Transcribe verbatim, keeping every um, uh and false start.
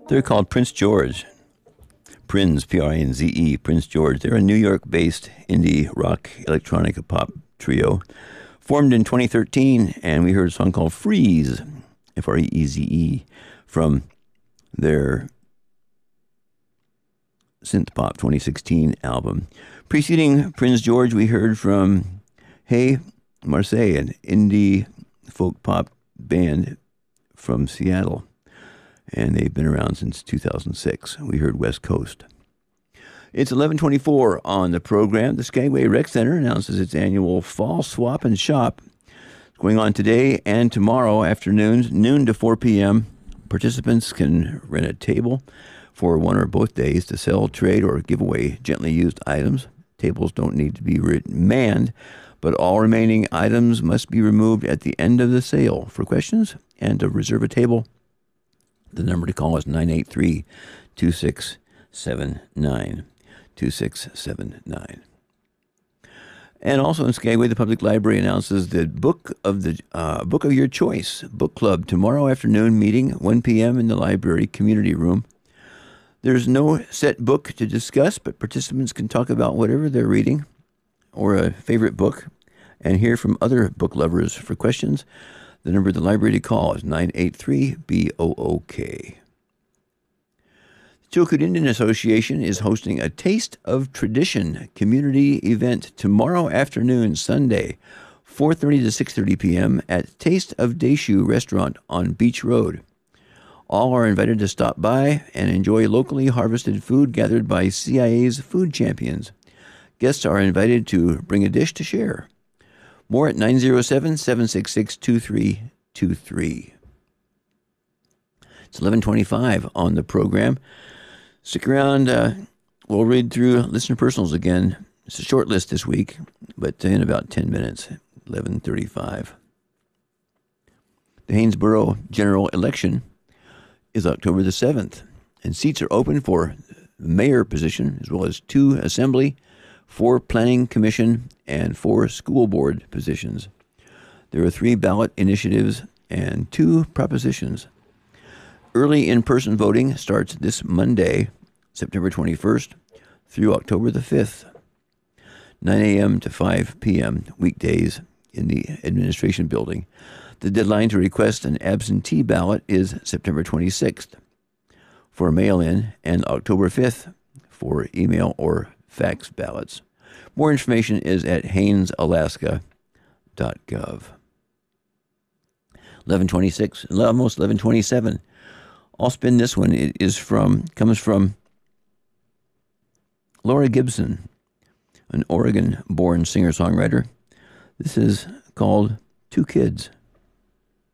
They're called Prince George. Prinz, P R I N Z E, Prince George. They're a New York-based indie rock electronic pop trio formed in twenty thirteen, and we heard a song called Freeze, F R E E Z E, from their synth pop twenty sixteen album. Preceding Prince George, we heard from Hey Marseille, an indie folk pop band from Seattle, and they've been around since two thousand six. We heard West Coast. It's eleven twenty-four on the program. The Skagway Rec Center announces its annual Fall Swap and Shop. It's going on today and tomorrow afternoons, noon to four p.m. Participants can rent a table for one or both days to sell, trade, or give away gently used items. Tables don't need to be manned, but all remaining items must be removed at the end of the sale. For questions and to reserve a table, the number to call is nine eight three, two six seven nine. two six seven nine. And also in Skagway, the Public Library announces the Book of the uh, Book of Your Choice Book Club tomorrow afternoon meeting, one p.m. in the library community room. There's no set book to discuss, but participants can talk about whatever they're reading or a favorite book and hear from other book lovers. For questions, the number of the library to call is nine eight three, B O O K. The Chilkoot Indian Association is hosting a Taste of Tradition community event tomorrow afternoon, Sunday, four thirty to six thirty p.m. at Taste of Deschutes Restaurant on Beach Road. All are invited to stop by and enjoy locally harvested food gathered by C I A's food champions. Guests are invited to bring a dish to share. More at nine oh seven, seven six six, two three two three. It's eleven twenty-five on the program. Stick around. Uh, we'll read through listener personals again. It's a short list this week, but in about ten minutes, eleven thirty-five. The Haynesboro general election is October the seventh, and seats are open for the mayor position, as well as two assembly, four planning commission, and four school board positions. There are three ballot initiatives and two propositions. Early in-person voting starts this Monday, September twenty-first, through October the fifth, nine a.m. to five p.m. weekdays in the administration building. The deadline to request an absentee ballot is September twenty-sixth for mail-in and October fifth for email or fax ballots. More information is at haynes alaska dot gov. eleven twenty-six, almost eleven twenty-seven. I'll spin this one. It is from, comes from Laura Gibson, an Oregon-born singer-songwriter. This is called Two Kids.